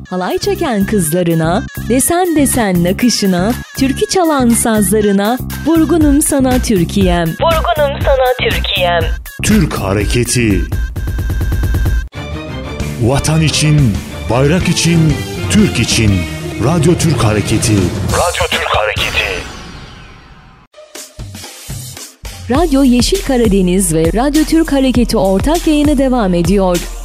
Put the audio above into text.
halay çeken kızlarına, desen desen nakışına, türkü çalan sazlarına, vurgunum sana Türkiye'm, vurgunum sana Türkiye'm. Türk Hareketi. Vatan için, bayrak için, Türk için. Radyo Türk Hareketi. Radyo Türk Hareketi. Radyo Yeşil Karadeniz ve Radyo Türk Hareketi ortak yayını devam ediyor.